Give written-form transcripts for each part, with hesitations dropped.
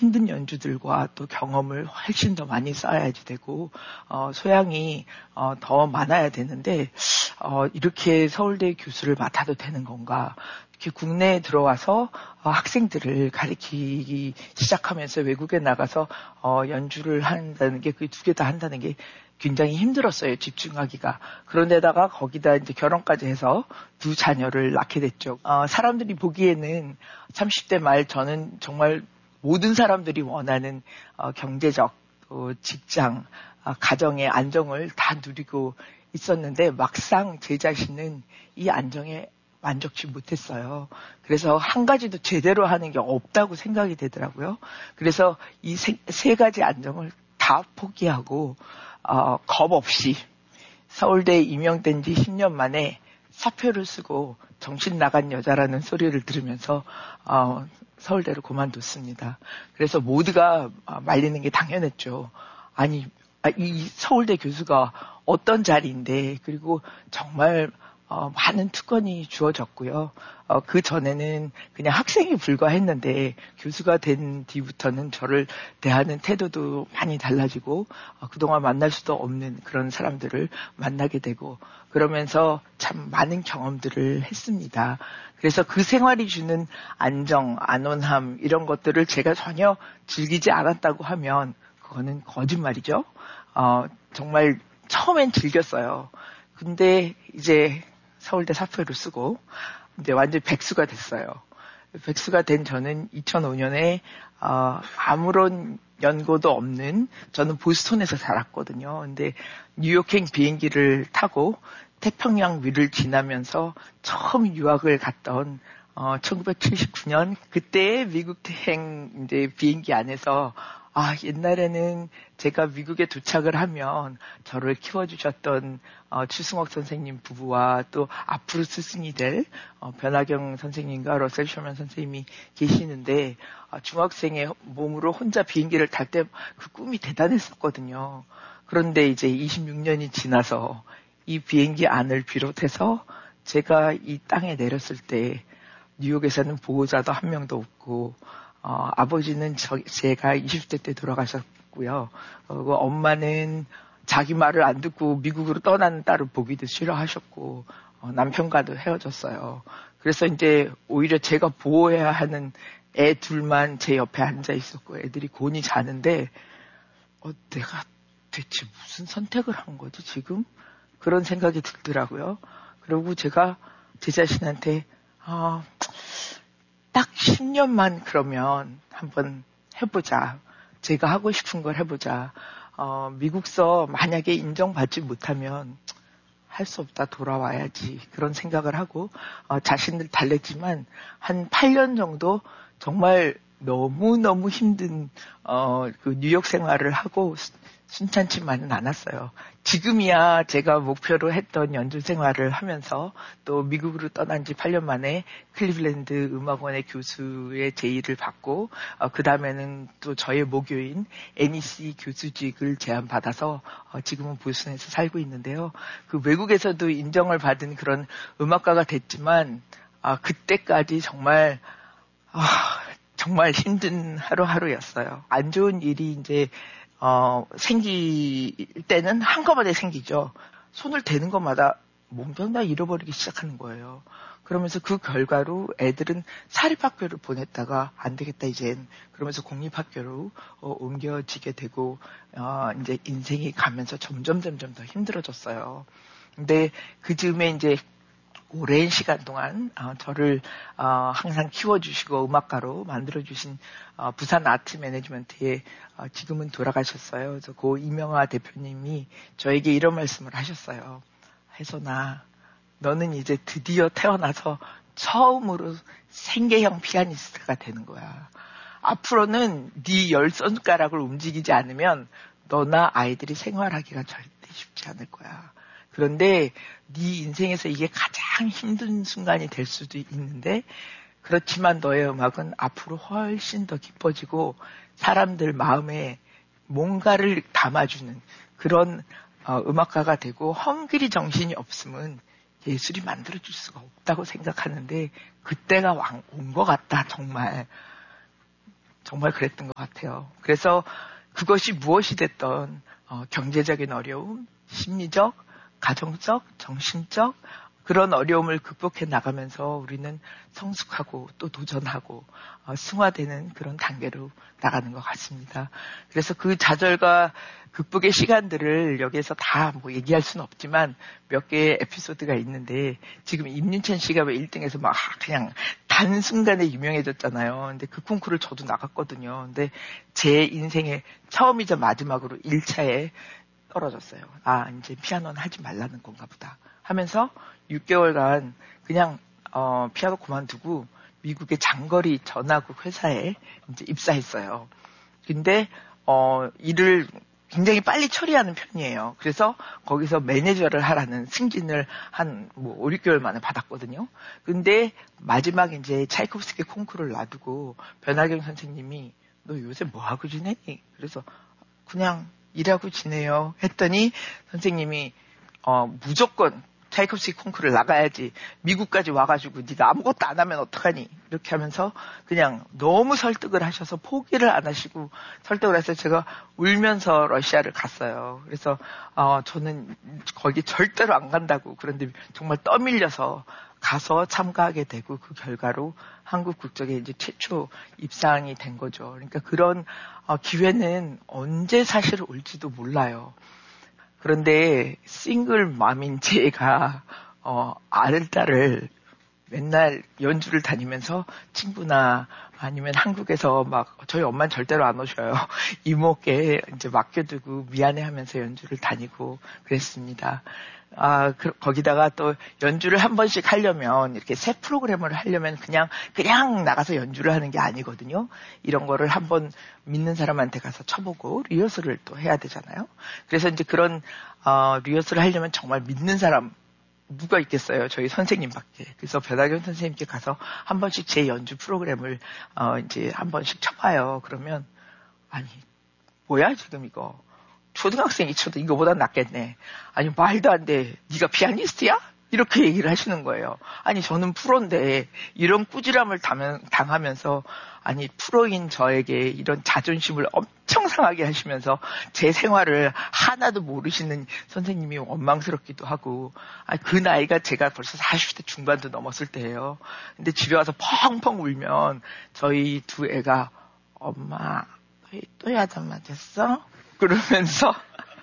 힘든 연주들과 또 경험을 훨씬 더 많이 쌓아야지 되고, 소양이, 더 많아야 되는데, 이렇게 서울대 교수를 맡아도 되는 건가. 이렇게 국내에 들어와서 학생들을 가르치기 시작하면서 외국에 나가서 연주를 한다는 게, 그 두 개 다 한다는 게 굉장히 힘들었어요, 집중하기가. 그런데다가 거기다 이제 결혼까지 해서 두 자녀를 낳게 됐죠. 사람들이 보기에는 30대 말 저는 정말 모든 사람들이 원하는 경제적, 직장, 가정의 안정을 다 누리고 있었는데 막상 제 자신은 이 안정에 만족치 못했어요. 그래서 한 가지도 제대로 하는 게 없다고 생각이 되더라고요. 그래서 이 세 가지 안정을 다 포기하고 겁 없이 서울대에 임용된 지 10년 만에 사표를 쓰고 정신 나간 여자라는 소리를 들으면서 서울대를 그만뒀습니다. 그래서 모두가 말리는 게 당연했죠. 아니, 이 서울대 교수가 어떤 자리인데, 그리고 정말 많은 특권이 주어졌고요. 그 전에는 그냥 학생이 불과했는데 교수가 된 뒤부터는 저를 대하는 태도도 많이 달라지고 그동안 만날 수도 없는 그런 사람들을 만나게 되고 그러면서 참 많은 경험들을 했습니다. 그래서 그 생활이 주는 안정, 안온함 이런 것들을 제가 전혀 즐기지 않았다고 하면 그거는 거짓말이죠. 정말 처음엔 즐겼어요. 근데 이제 서울대 사표를 쓰고 이제 완전히 백수가 됐어요. 백수가 된 저는 2005년에 아무런 연고도 없는 저는 보스턴에서 살았거든요. 근데 뉴욕행 비행기를 타고 태평양 위를 지나면서 처음 유학을 갔던 1979년 그때 미국행 이제 비행기 안에서 옛날에는 제가 미국에 도착을 하면 저를 키워주셨던 추승옥 선생님 부부와 또 앞으로 스승이 될 변하경 선생님과 러셀 셔먼 선생님이 계시는데 중학생의 몸으로 혼자 비행기를 탈 때 그 꿈이 대단했었거든요. 그런데 이제 26년이 지나서 이 비행기 안을 비롯해서 제가 이 땅에 내렸을 때 뉴욕에서는 보호자도 한 명도 없고 아버지는 제가 20대 때 돌아가셨고요. 엄마는 자기 말을 안 듣고 미국으로 떠나는 딸을 보기도 싫어하셨고 남편과도 헤어졌어요. 그래서 이제 오히려 제가 보호해야 하는 애 둘만 제 옆에 앉아 있었고 애들이 곤히 자는데 내가 대체 무슨 선택을 한 거지 지금? 그런 생각이 들더라고요. 그리고 제가 제 자신한테 딱 10년만 그러면 한번 해보자. 제가 하고 싶은 걸 해보자. 미국서 만약에 인정받지 못하면 할 수 없다 돌아와야지. 그런 생각을 하고 자신을 달랬지만 한 8년 정도 정말 너무너무 힘든 그 뉴욕 생활을 하고 순탄치만은 않았어요. 지금이야 제가 목표로 했던 연주 생활을 하면서 또 미국으로 떠난 지 8년 만에 클리블랜드 음악원의 교수의 제의를 받고 그 다음에는 또 저의 모교인 NEC 교수직을 제안받아서 지금은 보스턴에서 살고 있는데요. 그 외국에서도 인정을 받은 그런 음악가가 됐지만 그때까지 정말 힘든 하루하루였어요. 안 좋은 일이 이제 생길 때는 한꺼번에 생기죠. 손을 대는 것마다 몽땅 다 잃어버리기 시작하는 거예요. 그러면서 그 결과로 애들은 사립학교를 보냈다가 안 되겠다 이젠 그러면서 공립학교로 옮겨지게 되고 이제 인생이 가면서 점점 더 힘들어졌어요. 근데 그 즈음에 이제 오랜 시간 동안 저를 항상 키워주시고 음악가로 만들어주신 부산 아트 매니지먼트에 지금은 돌아가셨어요. 그래서 고 이명화 대표님이 저에게 이런 말씀을 하셨어요. 혜선아, 너는 이제 드디어 태어나서 처음으로 생계형 피아니스트가 되는 거야. 앞으로는 네 열 손가락을 움직이지 않으면 너나 아이들이 생활하기가 절대 쉽지 않을 거야. 그런데 네 인생에서 이게 가장 힘든 순간이 될 수도 있는데 그렇지만 너의 음악은 앞으로 훨씬 더 깊어지고 사람들 마음에 뭔가를 담아주는 그런 음악가가 되고 헝그리 정신이 없으면 예술이 만들어줄 수가 없다고 생각하는데 그때가 온 것 같다 정말. 정말 그랬던 것 같아요. 그래서 그것이 무엇이 됐던 경제적인 어려움, 심리적, 가정적, 정신적 그런 어려움을 극복해 나가면서 우리는 성숙하고 또 도전하고 승화되는 그런 단계로 나가는 것 같습니다. 그래서 그 좌절과 극복의 시간들을 여기에서 다 뭐 얘기할 수는 없지만 몇 개의 에피소드가 있는데 지금 임윤찬 씨가 왜 1등에서 막 그냥 단순간에 유명해졌잖아요. 근데 그 콩쿠르를 저도 나갔거든요. 근데 제 인생의 처음이자 마지막으로 1차에 떨어졌어요. 아, 이제 피아노는 하지 말라는 건가 보다 하면서 6개월간 그냥 피아노 그만두고 미국의 장거리 전화국 회사에 이제 입사했어요. 근데 일을 굉장히 빨리 처리하는 편이에요. 그래서 거기서 매니저를 하라는 승진을 한 5, 6개월 만에 받았거든요. 근데 마지막 이제 차이콥스키 콩쿠르를 놔두고 변하경 선생님이 너 요새 뭐 하고 지내니? 그래서 그냥 일하고 지내요. 했더니 선생님이 무조건 차이콥스키 콩쿠르를 나가야지. 미국까지 와가지고 네가 아무것도 안 하면 어떡하니? 이렇게 하면서 그냥 너무 설득을 하셔서 포기를 안 하시고 설득을 해서 제가 울면서 러시아를 갔어요. 그래서 저는 거기 절대로 안 간다고. 그런데 정말 떠밀려서 가서 참가하게 되고 그 결과로 한국 국적에 이제 최초 입상이 된 거죠. 그러니까 그런 기회는 언제 사실 올지도 몰라요. 그런데 싱글맘인 제가 아들, 딸을 맨날 연주를 다니면서 친구나 아니면 한국에서 막 저희 엄마는 절대로 안 오셔요. 이모께 이제 맡겨두고 미안해하면서 연주를 다니고 그랬습니다. 거기다가 또 연주를 한 번씩 하려면 이렇게 새 프로그램을 하려면 그냥 나가서 연주를 하는 게 아니거든요. 이런 거를 한번 믿는 사람한테 가서 쳐보고 리허설을 또 해야 되잖아요. 그래서 이제 그런 리허설을 하려면 정말 믿는 사람 누가 있겠어요? 저희 선생님밖에. 그래서 변하경 선생님께 가서 한 번씩 제 연주 프로그램을 이제 한 번씩 쳐봐요. 그러면 아니 뭐야 지금 이거 초등학생이 쳐도 이거보다 낫겠네. 아니 말도 안 돼. 네가 피아니스트야? 이렇게 얘기를 하시는 거예요. 아니 저는 프로인데 이런 꾸지람을 당하면서 아니 프로인 저에게 이런 자존심을 엄청 상하게 하시면서 제 생활을 하나도 모르시는 선생님이 원망스럽기도 하고 그 나이가 제가 벌써 40대 중반도 넘었을 때예요. 근데 집에 와서 펑펑 울면 저희 두 애가 엄마 또 야단 맞았어? 그러면서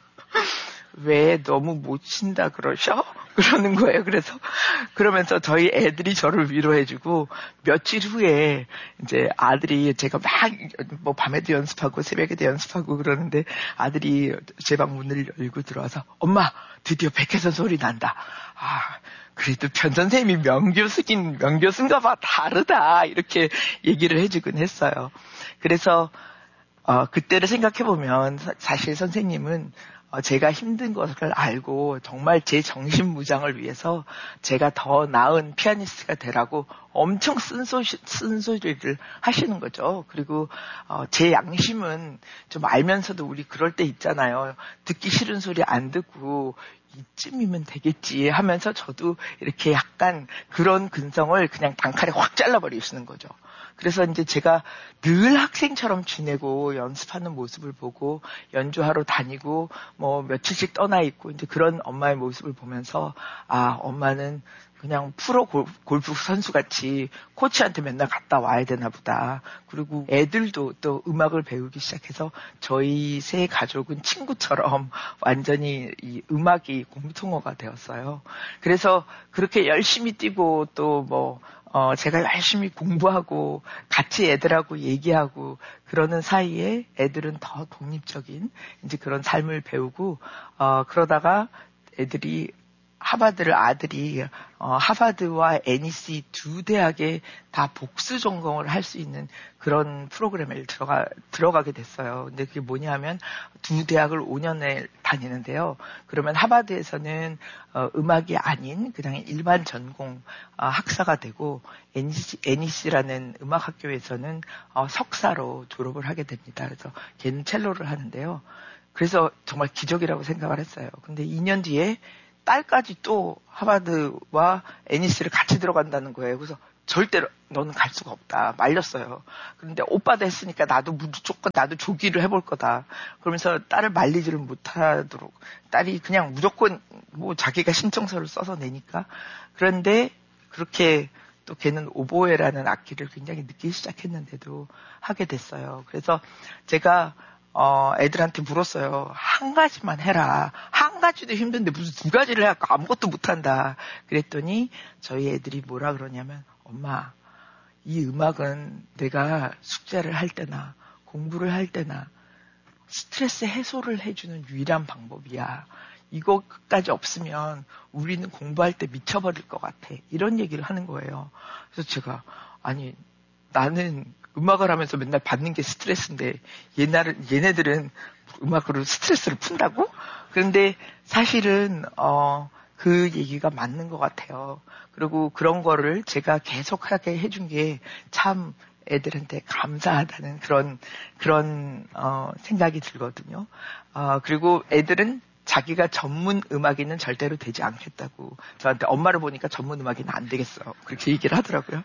왜 너무 못 친다 그러셔? 그러는 거예요. 그러면서 저희 애들이 저를 위로해주고 며칠 후에 이제 아들이 제가 막 밤에도 연습하고 새벽에도 연습하고 그러는데 아들이 제 방 문을 열고 들어와서 엄마 드디어 백혜선 소리 난다. 그래도 변 선생님이 명교수인가 봐 다르다 이렇게 얘기를 해주곤 했어요. 그래서 그때를 생각해보면 사실 선생님은 제가 힘든 것을 알고 정말 제 정신무장을 위해서 제가 더 나은 피아니스트가 되라고 엄청 쓴소리를 하시는 거죠. 그리고 제 양심은 좀 알면서도 우리 그럴 때 있잖아요. 듣기 싫은 소리 안 듣고 이쯤이면 되겠지 하면서 저도 이렇게 약간 그런 근성을 그냥 단칼에 확 잘라버리시는 거죠. 그래서 이제 제가 늘 학생처럼 지내고 연습하는 모습을 보고 연주하러 다니고 뭐 며칠씩 떠나 있고 이제 그런 엄마의 모습을 보면서 엄마는 그냥 프로 골프 선수같이 코치한테 맨날 갔다 와야 되나 보다. 그리고 애들도 또 음악을 배우기 시작해서 저희 세 가족은 친구처럼 완전히 이 음악이 공통어가 되었어요. 그래서 그렇게 열심히 뛰고 또 제가 열심히 공부하고 같이 애들하고 얘기하고 그러는 사이에 애들은 더 독립적인 이제 그런 삶을 배우고 그러다가 애들이 아들이 하버드와 NEC 두 대학에 다 복수 전공을 할 수 있는 그런 프로그램에 들어가게 됐어요. 근데 그게 뭐냐면 두 대학을 5년을 다니는데요. 그러면 하버드에서는 음악이 아닌 그냥 일반 전공 학사가 되고 NEC라는 음악학교에서는 석사로 졸업을 하게 됩니다. 그래서 걔는 첼로를 하는데요. 그래서 정말 기적이라고 생각을 했어요. 근데 2년 뒤에 딸까지 또 하버드와 NEC를 같이 들어간다는 거예요. 그래서 절대로 너는 갈 수가 없다. 말렸어요. 그런데 오빠도 했으니까 나도 무조건 나도 조기를 해볼 거다. 그러면서 딸을 말리지를 못하도록 딸이 그냥 무조건 뭐 자기가 신청서를 써서 내니까. 그런데 그렇게 또 걔는 오보에라는 악기를 굉장히 늦게 시작했는데도 하게 됐어요. 그래서 제가 애들한테 물었어요. 한 가지만 해라. 한 가지도 힘든데 무슨 두 가지를 해갖고 아무것도 못한다. 그랬더니 저희 애들이 뭐라 그러냐면 엄마, 이 음악은 내가 숙제를 할 때나 공부를 할 때나 스트레스 해소를 해주는 유일한 방법이야. 이거까지 없으면 우리는 공부할 때 미쳐버릴 것 같아. 이런 얘기를 하는 거예요. 그래서 제가 아니 나는 음악을 하면서 맨날 받는 게 스트레스인데 얘네들은 음악으로 스트레스를 푼다고? 그런데 사실은 그 얘기가 맞는 것 같아요. 그리고 그런 거를 제가 계속하게 해준 게 참 애들한테 감사하다는 그런 생각이 들거든요. 그리고 애들은 자기가 전문 음악인은 절대로 되지 않겠다고 저한테 엄마를 보니까 전문 음악인은 안 되겠어. 그렇게 얘기를 하더라고요.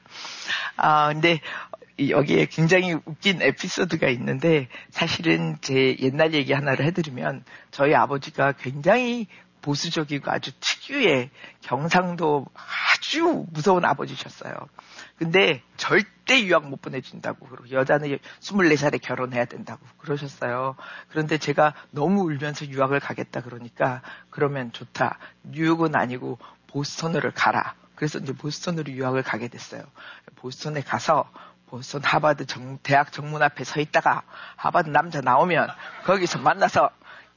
근데 여기에 굉장히 웃긴 에피소드가 있는데 사실은 제 옛날 얘기 하나를 해드리면 저희 아버지가 굉장히 보수적이고 아주 특유의 경상도 아주 무서운 아버지셨어요. 근데 절대 유학 못 보내준다고 그러고 여자는 24살에 결혼해야 된다고 그러셨어요. 그런데 제가 너무 울면서 유학을 가겠다 그러니까 그러면 좋다. 뉴욕은 아니고 보스턴으로 가라. 그래서 이제 보스턴으로 유학을 가게 됐어요. 보스턴에 가서 보스턴 하버드 대학 정문 앞에 서 있다가 하버드 남자 나오면 거기서 만나서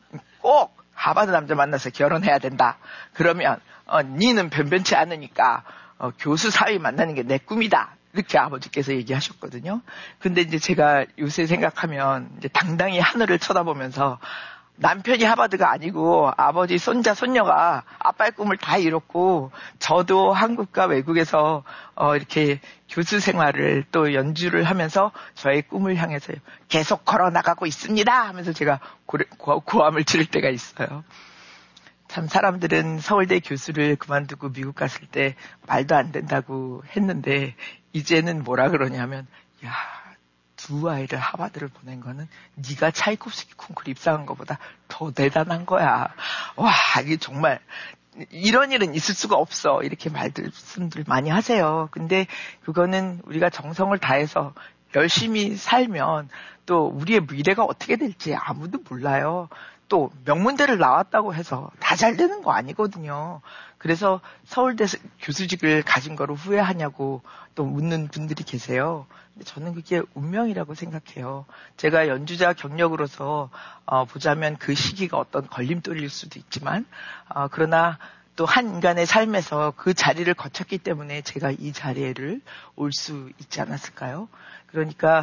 꼭 하버드 남자 만나서 결혼해야 된다. 그러면 니는 변변치 않으니까 교수 사위 만나는 게 내 꿈이다. 이렇게 아버지께서 얘기하셨거든요. 근데 이제 제가 요새 생각하면 이제 당당히 하늘을 쳐다보면서 남편이 하버드가 아니고 아버지 손자 손녀가 아빠의 꿈을 다 이뤘고 저도 한국과 외국에서 이렇게 교수 생활을 또 연주를 하면서 저의 꿈을 향해서 계속 걸어나가고 있습니다 하면서 제가 고함을 지를 때가 있어요. 참 사람들은 서울대 교수를 그만두고 미국 갔을 때 말도 안 된다고 했는데 이제는 뭐라 그러냐면 야, 두 아이를 하버드를 보낸 거는 네가 차이콥스키 콩쿠르 입상한 것보다 더 대단한 거야. 와, 이게 정말 이런 일은 있을 수가 없어. 이렇게 말씀들 많이 하세요. 근데 그거는 우리가 정성을 다해서 열심히 살면 또 우리의 미래가 어떻게 될지 아무도 몰라요. 또 명문대를 나왔다고 해서 다 잘 되는 거 아니거든요. 그래서 서울대 교수직을 가진 거로 후회하냐고 또 묻는 분들이 계세요. 근데 저는 그게 운명이라고 생각해요. 제가 연주자 경력으로서 보자면 그 시기가 어떤 걸림돌일 수도 있지만 그러나 또 한 인간의 삶에서 그 자리를 거쳤기 때문에 제가 이 자리를 올 수 있지 않았을까요? 그러니까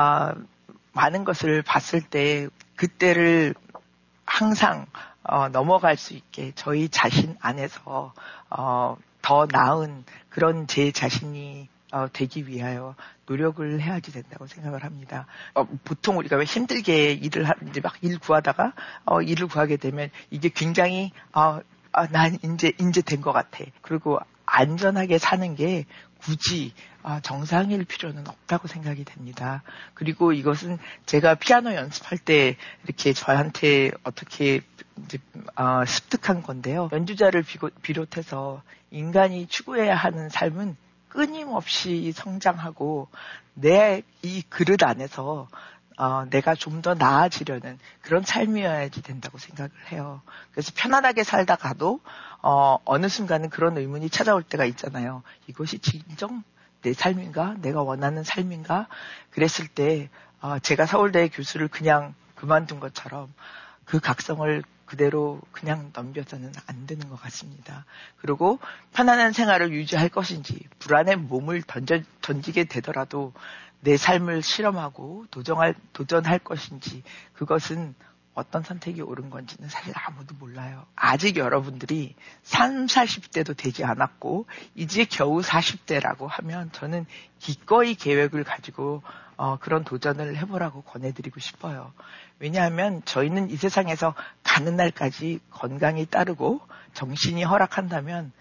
많은 것을 봤을 때 그때를 항상 넘어갈 수 있게 저희 자신 안에서 더 나은 그런 제 자신이 되기 위하여 노력을 해야지 된다고 생각을 합니다. 보통 우리가 왜 힘들게 일을 이제 막 일 구하다가 일을 구하게 되면 이게 굉장히 난 이제 된 것 같아. 그리고 안전하게 사는 게 굳이 정상일 필요는 없다고 생각이 됩니다. 그리고 이것은 제가 피아노 연습할 때 이렇게 저한테 어떻게 이제 습득한 건데요. 연주자를 비롯해서 인간이 추구해야 하는 삶은 끊임없이 성장하고 내 이 그릇 안에서 내가 좀 더 나아지려는 그런 삶이어야지 된다고 생각을 해요. 그래서 편안하게 살다가도 어느 순간은 그런 의문이 찾아올 때가 있잖아요. 이것이 진정 내 삶인가? 내가 원하는 삶인가? 그랬을 때 제가 서울대 교수를 그냥 그만둔 것처럼 그 각성을 그대로 그냥 넘겨서는 안 되는 것 같습니다. 그리고 편안한 생활을 유지할 것인지 불안의 몸을 던지게 되더라도 내 삶을 실험하고 도전할 것인지 그것은 어떤 선택이 옳은 건지는 사실 아무도 몰라요. 아직 여러분들이 30, 40대도 되지 않았고 이제 겨우 40대라고 하면 저는 기꺼이 계획을 가지고 그런 도전을 해보라고 권해드리고 싶어요. 왜냐하면 저희는 이 세상에서 가는 날까지 건강이 따르고 정신이 허락한다면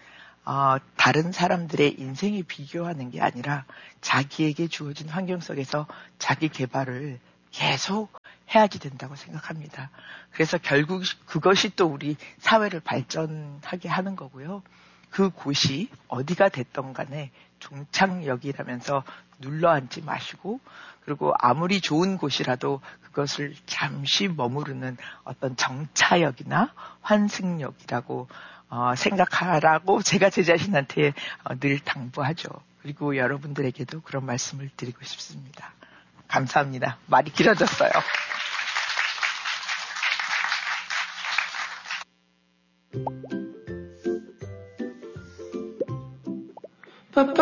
다른 사람들의 인생에 비교하는 게 아니라 자기에게 주어진 환경 속에서 자기 개발을 계속 해야지 된다고 생각합니다. 그래서 결국 그것이 또 우리 사회를 발전하게 하는 거고요. 그곳이 어디가 됐던 간에 종착역이라면서 눌러앉지 마시고, 그리고 아무리 좋은 곳이라도 그것을 잠시 머무르는 어떤 정차역이나 환승역이라고 생각하라고 제가 제 자신한테 늘 당부하죠. 그리고 여러분들에게도 그런 말씀을 드리고 싶습니다. 감사합니다. 말이 길어졌어요.